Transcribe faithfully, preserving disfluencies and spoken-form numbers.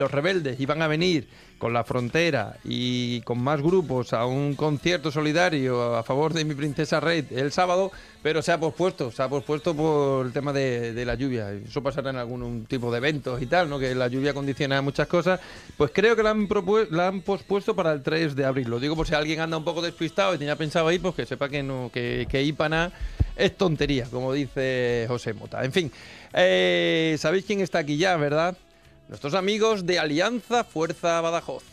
Los Rebeldes iban a venir con La Frontera y con más grupos a un concierto solidario a favor de Mi Princesa Rey el sábado, pero se ha pospuesto, se ha pospuesto por el tema de, de la lluvia. Eso pasará en algún tipo de eventos y tal, ¿no? Que la lluvia condiciona muchas cosas. Pues creo que la han, propu- la han pospuesto para el tres de abril. Lo digo por si alguien anda un poco despistado y tenía pensado ir, pues que sepa que no, que, que Ipana es tontería, como dice José Mota. En fin, eh, sabéis quién está aquí ya, ¿verdad? Nuestros amigos de Alianza Fuerza Badajoz.